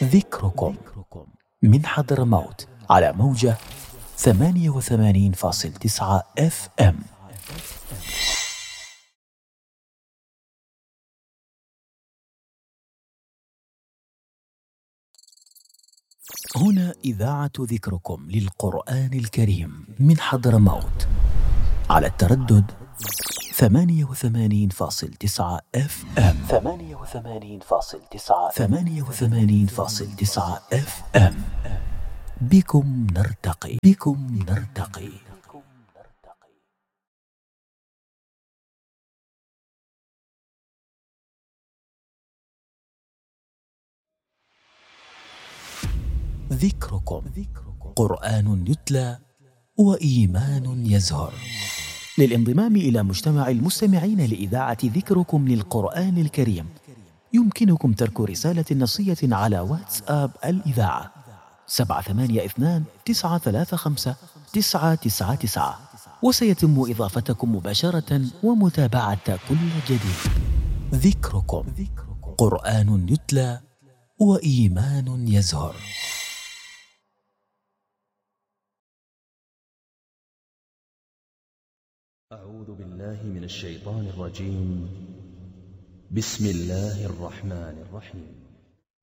ذكركم من حضرموت على موجة 88.9 FM. هنا إذاعة ذكركم للقرآن الكريم من حضرموت على التردد 88.9 FM. 88.9 FM. بكم نرتقي. ذكركم قرآن يتلى وإيمان يزهر. للانضمام إلى مجتمع المستمعين لإذاعة ذكركم للقرآن الكريم يمكنكم ترك رسالة نصية على واتساب الإذاعة 782-935-999، وسيتم إضافتكم مباشرة ومتابعة كل جديد. ذكركم قرآن يتلى وإيمان يزهر. أعوذ بالله من الشيطان الرجيم. بسم الله الرحمن الرحيم.